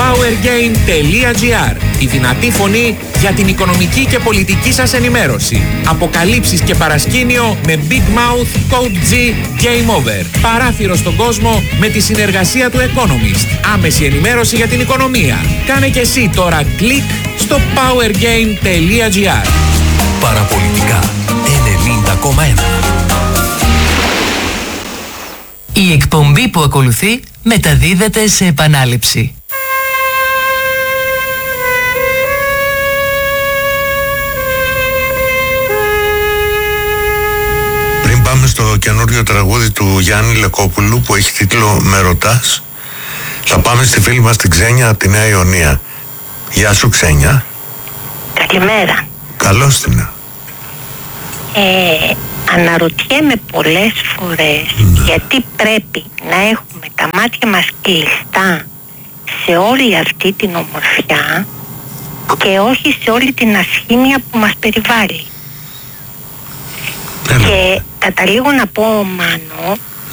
powergain.gr. Η δυνατή φωνή για την οικονομική και πολιτική σας ενημέρωση. Αποκαλύψεις και παρασκήνιο με Big Mouth Code G Game Over. Παράθυρο στον κόσμο με τη συνεργασία του Economist. Άμεση ενημέρωση για την οικονομία. Κάνε και εσύ τώρα κλικ στο powergain.gr. Παραπολιτικά 90,1. Η εκπομπή που ακολουθεί μεταδίδεται σε επανάληψη. Πριν πάμε στο καινούριο τραγούδι του Γιάννη Λεκόπουλου που έχει τίτλο «Με ρωτάς», θα πάμε στη φίλη μας την Ξένια από τη Νέα Ιωνία. Γεια σου Ξένια. Καλημέρα. Καλώς την. Αναρωτιέμαι πολλές φορές γιατί πρέπει να έχουμε τα μάτια μας κλειστά σε όλη αυτή την ομορφιά και όχι σε όλη την ασχήμια που μας περιβάλλει. Και καταλήγω να πω, Μάνο,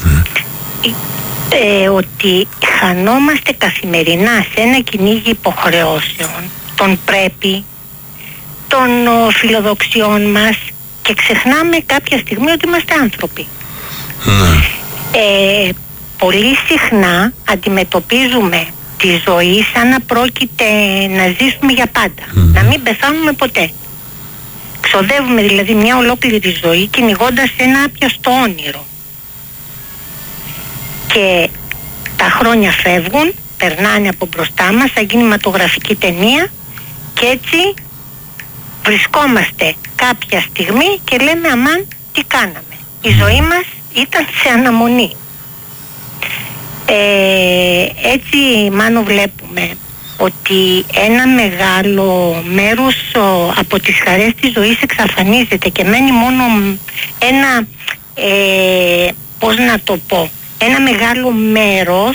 ότι χανόμαστε καθημερινά σε ένα κυνήγι υποχρεώσεων, των πρέπει, των φιλοδοξιών μας, και ξεχνάμε κάποια στιγμή ότι είμαστε άνθρωποι. Πολύ συχνά αντιμετωπίζουμε τη ζωή σαν να πρόκειται να ζήσουμε για πάντα, να μην πεθάνουμε ποτέ. Ξοδεύουμε δηλαδή μια ολόκληρη ζωή κυνηγώντας ένα άπιαστο όνειρο. Και τα χρόνια φεύγουν, περνάνε από μπροστά μας σαν κινηματογραφική ταινία και έτσι βρισκόμαστε κάποια στιγμή και λέμε αμάν τι κάναμε. Η ζωή μας ήταν σε αναμονή. Έτσι Μάνο βλέπουμε ότι ένα μεγάλο μέρος από τις χαρές της ζωής εξαφανίζεται και μένει μόνο ένα, πώς να το πω, ένα μεγάλο μέρος,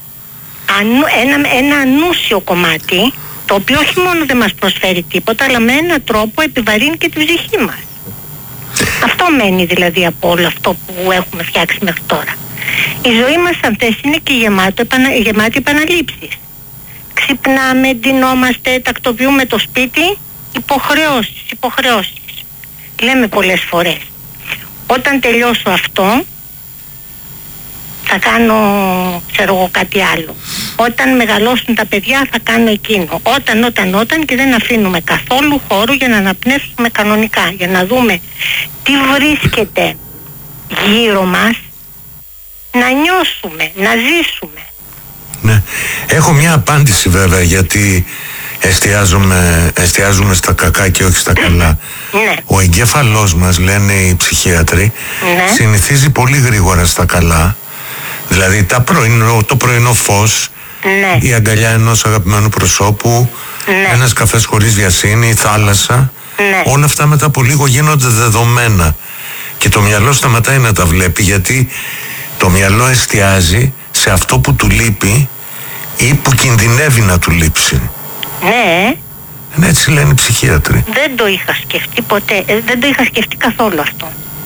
ένα ανούσιο κομμάτι, το οποίο όχι μόνο δεν μας προσφέρει τίποτα, αλλά με έναν τρόπο επιβαρύνει και την ψυχή μας. Αυτό μένει δηλαδή από όλο αυτό που έχουμε φτιάξει μέχρι τώρα. Η ζωή μας σαν θες είναι και γεμάτη επαναλήψεις. Ξυπνάμε, ντυνόμαστε, τακτοποιούμε το σπίτι, υποχρεώσεις. Λέμε πολλές φορές, όταν τελειώσω αυτό θα κάνω, ξέρω εγώ, κάτι άλλο. Όταν μεγαλώσουν τα παιδιά θα κάνω εκείνο. Όταν και δεν αφήνουμε καθόλου χώρο για να αναπνεύσουμε κανονικά, για να δούμε τι βρίσκεται γύρω μας, να νιώσουμε, να ζήσουμε. Ναι. Έχω μια απάντηση βέβαια, γιατί εστιάζουμε στα κακά και όχι στα καλά. Ναι. Ο εγκέφαλός μας, λένε οι ψυχίατροι, συνηθίζει πολύ γρήγορα στα καλά. Δηλαδή το πρωινό φως, η αγκαλιά ενός αγαπημένου προσώπου, ένας καφές χωρίς βιασύνη, η θάλασσα, όλα αυτά μετά από λίγο γίνονται δεδομένα και το μυαλό σταματάει να τα βλέπει, γιατί το μυαλό εστιάζει σε αυτό που του λείπει ή που κινδυνεύει να του λείψει. Ναι. Έτσι λένε οι ψυχίατροι. Δεν το είχα σκεφτεί ποτέ, δεν το είχα σκεφτεί καθόλου αυτό.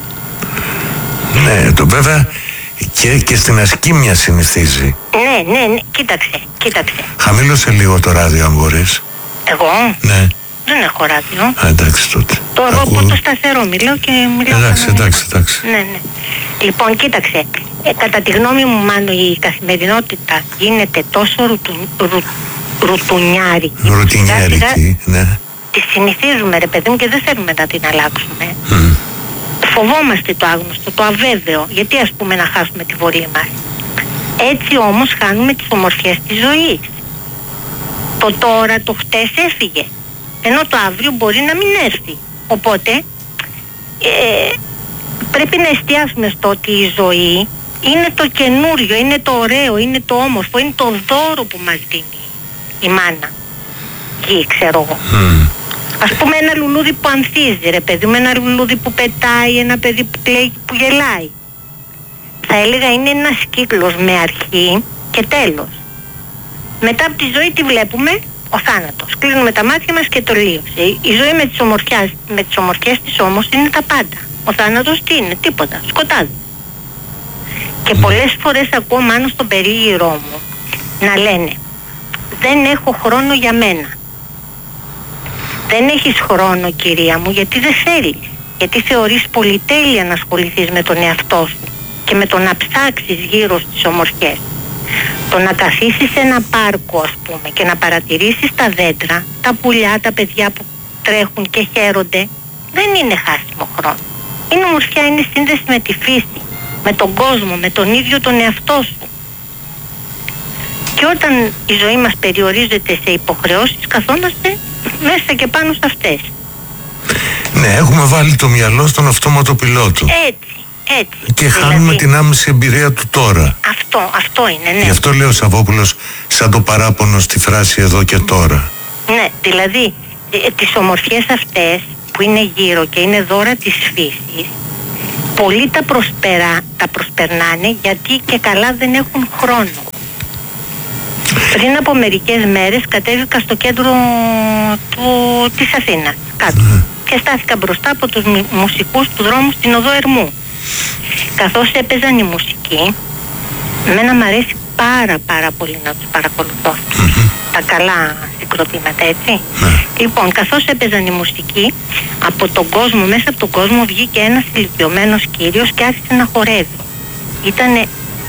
Ναι, βέβαια και στην ασκήμια συνηθίζει. Ναι, κοίταξε. Χαμήλωσε λίγο το ράδιο αν μπορείς. Εγώ? Ναι. Δεν έχω ράδιο. Εντάξει τότε. Εγώ από το σταθερό μιλάω και μιλάω. Εντάξει. Ναι. Λοιπόν, κοίταξε. Κατά τη γνώμη μου, Μάνο, η καθημερινότητα γίνεται τόσο ρουτουνιάρικη. Ναι. Τη συνηθίζουμε, ρε παιδί μου, και δεν θέλουμε να την αλλάξουμε. Φοβόμαστε το άγνωστο, το αβέβαιο. Γιατί ας πούμε να χάσουμε τη βολή μας. Έτσι όμως χάνουμε τις ομορφιές της ζωής. Το τώρα, το χτες έφυγε. Ενώ το αύριο μπορεί να μην έρθει. Οπότε πρέπει να εστιάσουμε στο ότι η ζωή είναι το καινούριο, είναι το ωραίο, είναι το όμορφο, είναι το δώρο που μας δίνει η μάνα. Γη, ξέρω εγώ. Ας πούμε ένα λουλούδι που ανθίζει, ρε παιδί μου, ένα λουλούδι που πετάει, ένα παιδί που κλαίει, που γελάει. Θα έλεγα είναι ένας κύκλος με αρχή και τέλος. Μετά από τη ζωή τι βλέπουμε? Ο θάνατος. Κλείνουμε τα μάτια μας και τελείωσε. Η ζωή με τις ομορφιές της όμως είναι τα πάντα. Ο θάνατος τι είναι? Τίποτα. Σκοτάδι. Και πολλές φορές ακούω, Μάνο, στον περίγυρό μου να λένε δεν έχω χρόνο για μένα. Δεν έχεις χρόνο, κυρία μου, γιατί δεν θέλεις. Γιατί θεωρείς πολυτέλεια να ασχοληθείς με τον εαυτό σου και με το να ψάξεις γύρω στις ομορφιές. Το να καθίσεις σε ένα πάρκο, ας πούμε, και να παρατηρήσεις τα δέντρα, τα πουλιά, τα παιδιά που τρέχουν και χαίρονται, δεν είναι χάσιμο χρόνο. Είναι ομορφιά, είναι σύνδεση με τη φύση, με τον κόσμο, με τον ίδιο τον εαυτό σου. Και όταν η ζωή μας περιορίζεται σε υποχρεώσεις, καθόμαστε μέσα και πάνω σε αυτές. Ναι, έχουμε βάλει το μυαλό στον αυτόματο πιλότο. Έτσι. Και χάνουμε την άμεση εμπειρία του τώρα. Αυτό είναι, ναι. Γι' αυτό λέει ο Σαββόπουλος σαν το παράπονο στη φράση εδώ και τώρα. Ναι, δηλαδή τις ομορφιές αυτές που είναι γύρω και είναι δώρα της φύσης, πολλοί τα προσπερνάνε γιατί και καλά δεν έχουν χρόνο. Πριν από μερικές μέρες κατέβηκα στο κέντρο της Αθήνας, κάτω, και στάθηκα μπροστά από τους μουσικούς του δρόμου στην οδό Ερμού. Καθώς έπαιζαν η μουσική, εμένα μου αρέσει πάρα πολύ να τους παρακολουθώ. Τα καλά συγκροτήματα, έτσι. Λοιπόν, καθώς έπαιζαν η μουσική, μέσα από τον κόσμο βγήκε ένας ηλικιωμένος κύριος και άρχισε να χορεύει. Ήτανε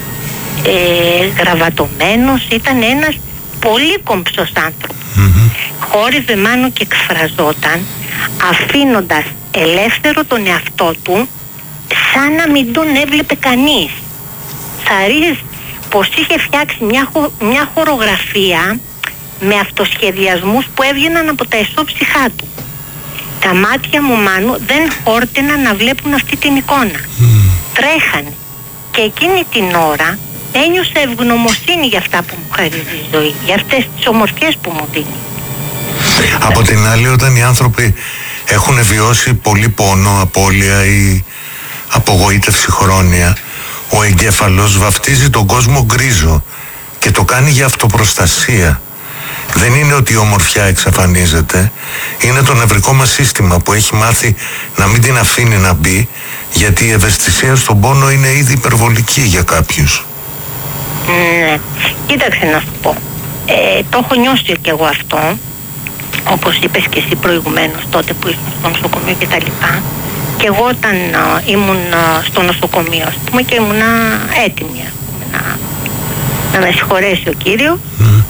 γραβατωμένος, ήταν ένας πολύ κομψός άνθρωπος. Χόρευε μάνο και εκφραζόταν, αφήνοντας ελεύθερο τον εαυτό του, σαν να μην τον έβλεπε κανείς. Θα ρίσεις πως είχε φτιάξει μια χορογραφία με αυτοσχεδιασμούς που έβγαιναν από τα εσώψυχά του. Τα μάτια μου, Μάνου, δεν χόρτεναν να βλέπουν αυτή την εικόνα. Τρέχανε. Και εκείνη την ώρα ένιωσα ευγνωμοσύνη για αυτά που μου χαρίζει η ζωή, για αυτές τις ομορφιές που μου δίνει. Από την άλλη, όταν οι άνθρωποι έχουν βιώσει πολύ πόνο, απώλεια ή απογοήτευση χρόνια, ο εγκέφαλος βαφτίζει τον κόσμο γκρίζο και το κάνει για αυτοπροστασία. Δεν είναι ότι η ομορφιά εξαφανίζεται, είναι το νευρικό μας σύστημα που έχει μάθει να μην την αφήνει να μπει, γιατί η ευαισθησία στον πόνο είναι ήδη υπερβολική για κάποιους. Ναι, κοίταξε να σου πω, το έχω νιώσει και εγώ αυτό, όπως είπες και εσύ προηγουμένως, τότε που ήσουν στο νοσοκομείο και τα λοιπά. Και εγώ όταν ήμουν στο νοσοκομείο, ας πούμε, και ήμουν έτοιμη, ας πούμε, να με συγχωρέσει ο κύριος,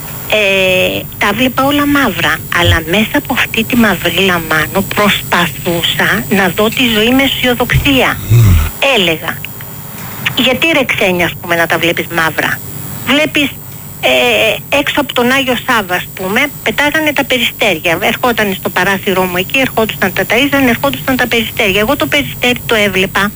τα βλέπα όλα μαύρα, αλλά μέσα από αυτή τη μαυρίλα, Μάνο, προσπαθούσα να δω τη ζωή με αισιοδοξία. Έλεγα, γιατί ρε ξένια, ας πούμε, να τα βλέπεις μαύρα? Βλέπεις έξω από τον Άγιο Σάββα, ας πούμε, πετάγανε τα περιστέρια. Ερχόταν στο παράθυρό μου εκεί, ερχόντουσαν τα ταΐζαν, ερχόντουσαν τα περιστέρια. Εγώ το περιστέρι το έβλεπα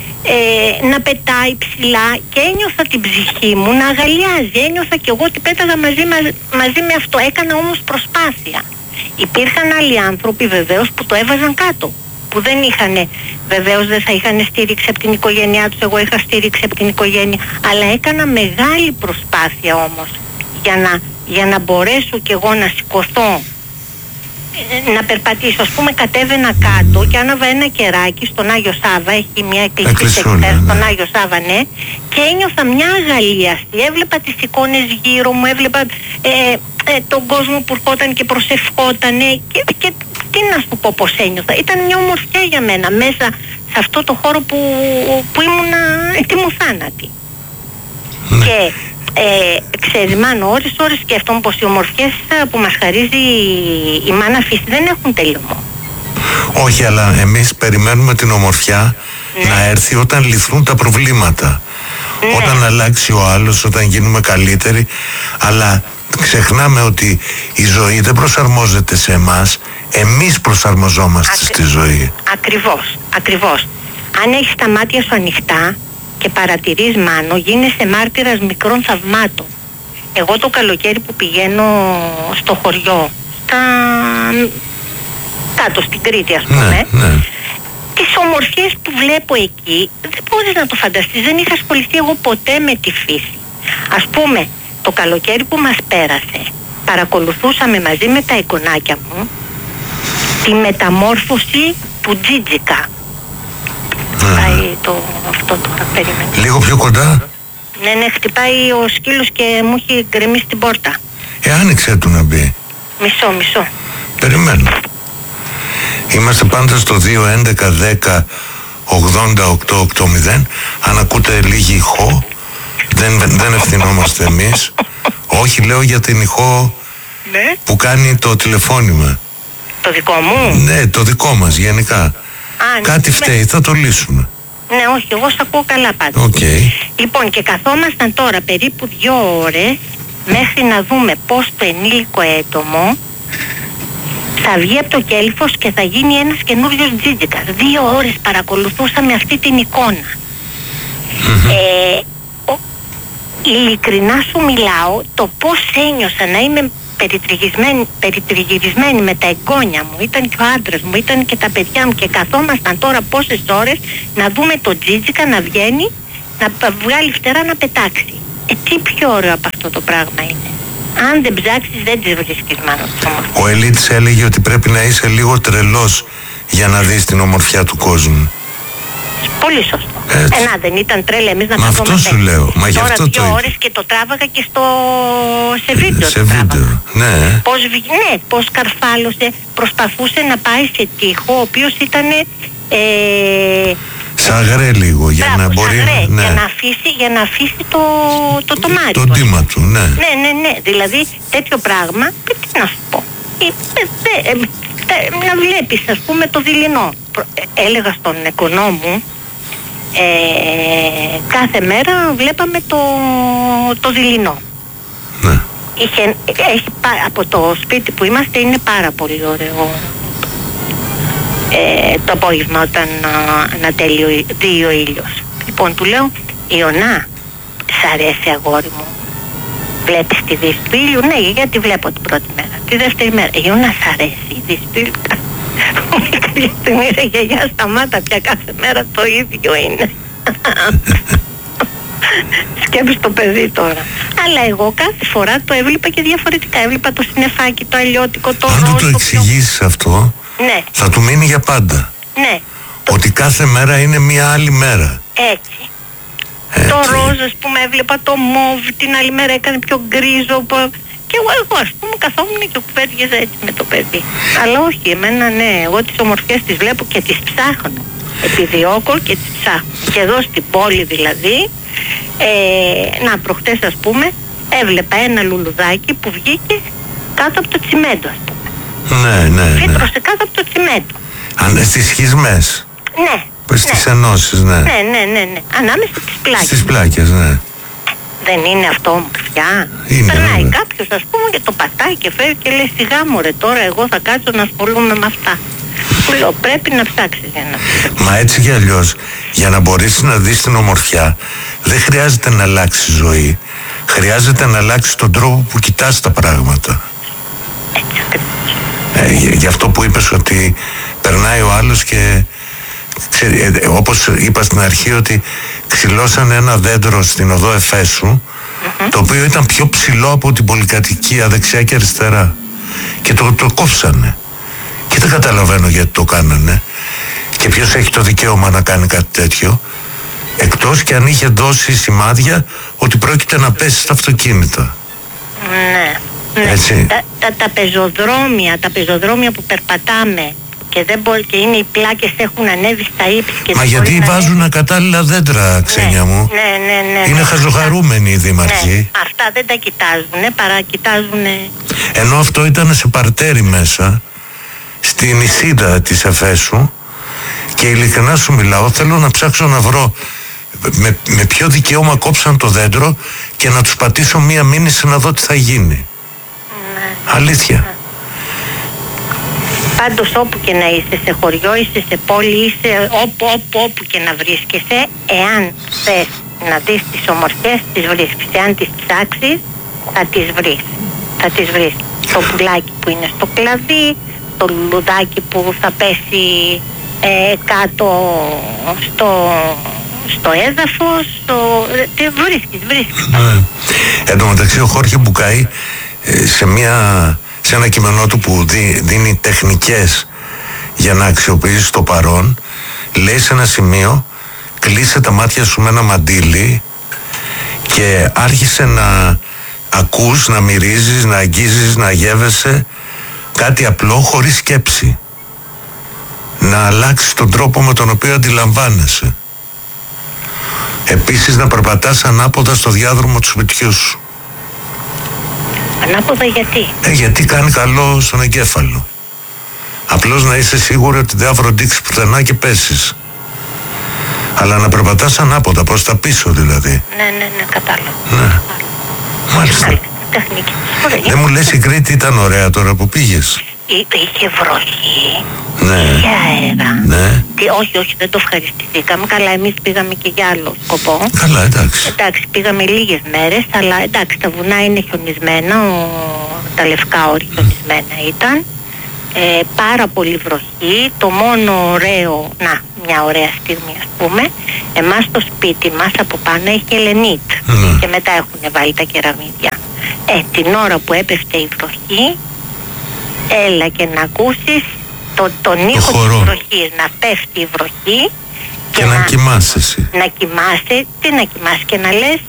να πετάει ψηλά και ένιωθα την ψυχή μου να αγαλιάζει. Ένιωθα κι εγώ ότι πέταγα μαζί με αυτό. Έκανα όμως προσπάθεια. Υπήρχαν άλλοι άνθρωποι βεβαίως που το έβαζαν κάτω, που δεν είχαν, βεβαίως δεν θα είχαν στήριξη από την οικογένειά τους. Εγώ είχα στήριξη από την οικογένεια, αλλά έκανα μεγάλη προσπάθεια όμως για να μπορέσω κι εγώ να σηκωθώ, να περπατήσω. Ας πούμε, κατέβαινα κάτω και άναβα ένα κεράκι στον Άγιο Σάββα, έχει μια εκκλησία στον Άγιο Σάββα, ναι, και ένιωθα μια αγαλίαση. Έβλεπα τις εικόνες γύρω μου, έβλεπα τον κόσμο που ερχόταν και προσευχότανε και τι να σου πω πως ένιωθα. Ήταν μια ομορφιά για μένα μέσα σε αυτό το χώρο που ήμουνα έτοιμο θάνατη. Και ξέρεις, Μάνο, ώρες σκέφτομαι πως οι ομορφιές που μας χαρίζει η μάνα φύση δεν έχουν τελειωμό. Όχι, αλλά εμείς περιμένουμε την ομορφιά να έρθει όταν λυθούν τα προβλήματα. Όταν αλλάξει ο άλλος, όταν γίνουμε καλύτεροι. Αλλά ξεχνάμε ότι η ζωή δεν προσαρμόζεται σε εμάς. Εμείς προσαρμοζόμαστε στη ζωή. Ακριβώς. Αν έχεις τα μάτια σου ανοιχτά και παρατηρείς, Μάνο, γίνεσαι μάρτυρας μικρών θαυμάτων. Εγώ το καλοκαίρι που πηγαίνω στο χωριό, κάτω στην Κρήτη, ας πούμε, τις ομορφιές που βλέπω εκεί, δεν μπορείς να το φανταστείς. Δεν είχα ασχοληθεί εγώ ποτέ με τη φύση. Ας πούμε, το καλοκαίρι που μας πέρασε, παρακολουθούσαμε μαζί με τα εικονάκια μου τη μεταμόρφωση του Τζίτζικα. Πάει αυτό τώρα, περίμενε. Λίγο πιο κοντά. Ναι, χτυπάει ο σκύλος και μου έχει γκρεμίσει την πόρτα. Άνοιξε του να μπει. Μισό. Περιμένω. Είμαστε πάντα στο 2-11-10-88-80. Αν ακούτε λίγη ηχό, δεν ευθυνόμαστε εμείς. Όχι, λέω για την ηχό που κάνει το τηλεφώνημα. Το δικό μου? Ναι, το δικό μας γενικά. Κάτι φταίει, θα το λύσουμε. Ναι, όχι, εγώ σ' ακούω καλά πάντα. Λοιπόν, και καθόμασταν τώρα περίπου 2 ώρες μέχρι να δούμε πώς το ενήλικο άτομο θα βγει από το κέλυφος και θα γίνει ένας καινούριος Τζίτζικας. 2 ώρες παρακολουθούσαμε αυτή την εικόνα. Ειλικρινά σου μιλάω, το πώς ένιωσα να είμαι περιτριγυρισμένη με τα εγγόνια μου, ήταν και ο άντρας μου, ήταν και τα παιδιά μου, και καθόμασταν τώρα πόσες ώρες να δούμε τον Τζίτζικα να βγαίνει, να βγάλει φτερά, να πετάξει. Τι πιο ωραίο από αυτό το πράγμα είναι? Αν δεν ψάξεις δεν τις βρίσκεις, μάλλον. Ο Ελίτης έλεγε ότι πρέπει να είσαι λίγο τρελός για να δεις την ομορφιά του κόσμου. Πολύ σωστό. Να δεν ήταν τρέλα εμείς να καθόμαστε. Αυτό σου λέω. Μα τώρα αυτό 2 ώρες και το τράβαγα και σε βίντεο. Σε βίντεο, ναι. Πώς καρφάλωσε, προσπαθούσε να πάει σε τοίχο, ο οποίος ήταν σαγρέ λίγο, για να μπορεί ναι. για να αφήσει το τομάρι το ντύμα του, ναι. Ναι, δηλαδή τέτοιο πράγμα, τι να σου πω, να βλέπεις, ας πούμε, το δειλινό. Έλεγα στον εγγονό μου, κάθε μέρα βλέπαμε το δειλινό. Ναι. Από το σπίτι που είμαστε είναι πάρα πολύ ωραίο το απόγευμα όταν ανατέλει ο ήλιος. Λοιπόν, του λέω, Ιωνά, σ' αρέσει αγόρι μου? Βλέπεις τη δύση του ήλιου? Ναι, γιατί βλέπω την πρώτη μέρα. Τη δεύτερη μέρα, Ιωνά, σ' αρέσει η δύση του ήλιου? Κάποια στιγμή, ρε γιαγιά, σταμάτα πια, κάθε μέρα το ίδιο είναι. Σκέψου το παιδί τώρα. Αλλά εγώ κάθε φορά το έβλεπα και διαφορετικά. Έβλεπα το συννεφάκι, το αλλιώτικο, το ροζ. Αν του το εξηγήσεις αυτό, ναι, θα του μείνει για πάντα. Ναι. Ότι κάθε μέρα είναι μια άλλη μέρα. Έτσι. Το ροζ, ας πούμε, έβλεπα το μόβ, την άλλη μέρα έκανε πιο γκρίζο. Και εγώ ας πούμε καθόμουν και κουβέντιαζα έτσι με το παιδί. Αλλά όχι, εμένα ναι, εγώ τις ομορφιές τις βλέπω και τις ψάχνω. Επιδιώκω και τις ψάχνω. Και εδώ στην πόλη δηλαδή, προχτές ας πούμε, έβλεπα ένα λουλουδάκι που βγήκε κάτω από το τσιμέντο, ας πούμε. Ναι. Φύτρωσε κάτω από το τσιμέντο. Στις σχισμές. Ναι. Στις ενώσεις, ναι. Ναι. Ανάμεσα στις πλάκες. Στις πλάκες, ναι. Δεν είναι αυτό ομορφιά? Περνάει κάποιος, ας πούμε, και το πατάει και φέρει και λέει, σιγά μου ρε, τώρα εγώ θα κάτσω να ασχολούμαι με αυτά. Του λέω, πρέπει να ψάξεις για να ψάξεις. Μα έτσι κι αλλιώς, για να μπορείς να δεις την ομορφιά, δεν χρειάζεται να αλλάξει ζωή. Χρειάζεται να αλλάξει τον τρόπο που κοιτάς τα πράγματα. Έτσι ακριβώς. Γι' αυτό που είπες ότι περνάει ο άλλος και όπως είπα στην αρχή, ότι ξυλώσανε ένα δέντρο στην οδό Εφέσου, το οποίο ήταν πιο ψηλό από την πολυκατοικία δεξιά και αριστερά, και το κόψανε. Και δεν καταλαβαίνω γιατί το κάνανε και ποιος έχει το δικαίωμα να κάνει κάτι τέτοιο, εκτός και αν είχε δώσει σημάδια ότι πρόκειται να πέσει στα αυτοκίνητα. Ναι. Έτσι. Τα πεζοδρόμια που περπατάμε και δεν μπορεί, και είναι οι πλάκες έχουν ανέβει στα ύψη. Μα γιατί βάζουν ακατάλληλα δέντρα, Ξένια μου. Ναι. Είναι χαζοχαρούμενοι οι δήμαρχοι. Ναι, αυτά δεν τα κοιτάζουν, παρά κοιτάζουν. Ενώ αυτό ήταν σε παρτέρι μέσα, στην νησίδα της Εφέσου, και ειλικρινά σου μιλάω, θέλω να ψάξω να βρω με ποιο δικαίωμα κόψαν το δέντρο και να τους πατήσω μία μήνυση να δω τι θα γίνει. Ναι. Αλήθεια. Πάντως όπου και να είσαι, σε χωριό είσαι, σε πόλη είσαι, όπου και να βρίσκεσαι, εάν θες να δεις τις ομορφιές, τις βρίσκεις. Εάν τις ψάξεις, θα τις βρεις. Το πουλάκι που είναι στο κλαδί, το λουλουδάκι που θα πέσει κάτω στο έδαφος, βρίσκεις. Εν τω μεταξύ ο Χόρχε Μπουκάη σε ένα κείμενό του που δίνει τεχνικές για να αξιοποιήσεις το παρόν, λέει σε ένα σημείο, κλείσε τα μάτια σου με ένα μαντίλι και άρχισε να ακούς, να μυρίζεις, να αγγίζεις, να γεύεσαι κάτι απλό χωρίς σκέψη. Να αλλάξεις τον τρόπο με τον οποίο αντιλαμβάνεσαι. Επίσης να περπατάς ανάποδα στο διάδρομο του σπιτιού σου. Ανάποδα γιατί? Γιατί κάνει καλό στον εγκέφαλο. Απλώς να είσαι σίγουρη ότι δεν θα βροντίξεις πουθενά και πέσεις. Αλλά να περπατάς ανάποδα, προς τα πίσω δηλαδή. Ναι, κατάλαβα. Ναι. Μάλιστα. Τεχνική. Δεν μου λες η Κρήτη ήταν ωραία τώρα που πήγες? Είχε βροχή, Ναι. είχε αέρα. Ναι. Όχι, δεν το ευχαριστηθήκαμε. Καλά, εμείς πήγαμε και για άλλο σκοπό. Καλά, εντάξει. Εντάξει, πήγαμε λίγες μέρες, αλλά εντάξει, τα βουνά είναι χιονισμένα, τα λευκά όρη χιονισμένα ήταν. Πάρα πολύ βροχή. Το μόνο ωραίο, μια ωραία στιγμή ας πούμε, εμάς στο σπίτι μας από πάνω έχει ελενίτ και μετά έχουν βάλει τα κεραμίδια. Την ώρα που έπεφτε η βροχή, έλα και να ακούσεις τον ήχο της βροχής, να πέφτει η βροχή και να κοιμάσαι εσύ. Να κοιμάσαι, τι να κοιμάσαι και να λες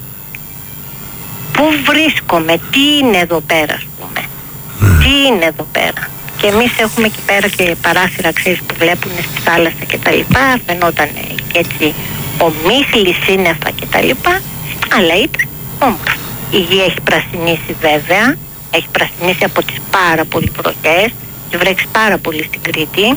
πού βρίσκομαι, τι είναι εδώ πέρα ας πούμε, τι είναι εδώ πέρα. Και εμείς έχουμε εκεί πέρα και παράθυρα, ξέρεις, που βλέπουν στη θάλασσα και τα λοιπά, φαινόταν έτσι ομίχλη σύννεφα και τα λοιπά, αλλά ήταν όμορφο. Η γη έχει πρασινίσει βέβαια, έχει πρασινίσει από τις πάρα πολύ βροχές, έχει βρέξει πάρα πολύ στην Κρήτη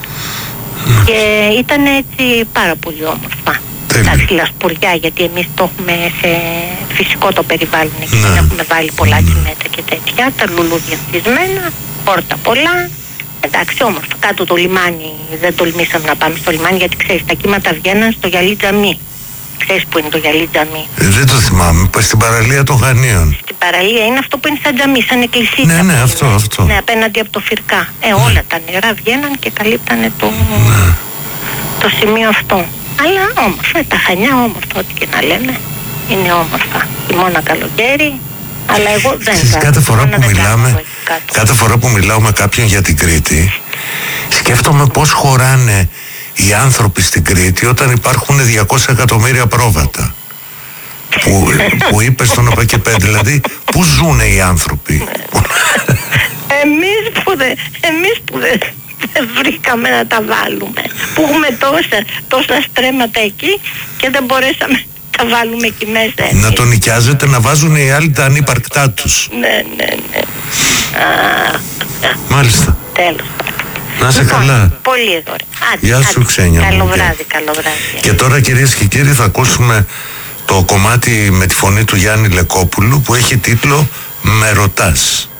και ήταν έτσι πάρα πολύ όμορφα. Εντάξει, λασπουριά, γιατί εμείς το έχουμε σε φυσικό το περιβάλλον εκεί, δεν έχουμε βάλει πολλά τσιμέντρα και τέτοια, τα λουλούδια φτισμένα, πόρτα πολλά. Εντάξει, όμορφα. Κάτω το λιμάνι, δεν τολμήσαμε να πάμε στο λιμάνι, γιατί ξέρεις, τα κύματα βγαίναν στο γυαλί τζαμί. Ξέρεις που είναι το γυαλί τζαμί? Δεν το θυμάμαι. Στην παραλία των Χανίων. Στην παραλία είναι αυτό που είναι σαν τζαμί, σαν εκκλησία. Ναι, αυτό. Ναι, απέναντι από το Φυρκά. Όλα τα νερά βγαίναν και καλύπτανε το σημείο αυτό. Αλλά όμορφα, τα Χανιά όμορφα, ό,τι και να λέμε. Είναι όμορφα. Χειμώνα, καλοκαίρι. Αλλά εγώ δεν κάθε φορά που μιλάω με κάποιον για την Κρήτη, σκέφτομαι πώς χωράνε οι άνθρωποι στην Κρήτη όταν υπάρχουν 200 εκατομμύρια πρόβατα που είπες στον ΟΠΕΚΕΠΕ. Δηλαδή πού ζουνε οι άνθρωποι? Εμείς που δεν βρήκαμε να τα βάλουμε, που έχουμε τόσα στρέμματα εκεί και δεν μπορέσαμε να τα βάλουμε εκεί μέσα. Να το νοικιάζετε, να βάζουν οι άλλοι τα ανύπαρκτά τους. Ναι. Μάλιστα. Τέλος. Να είσαι καλά. Πολύ ωραία. Γεια σου, Ξένια. Καλό βράδυ. Και τώρα, κυρίες και κύριοι, θα ακούσουμε το κομμάτι με τη φωνή του Γιάννη Λεκόπουλου που έχει τίτλο «Με ρωτάς».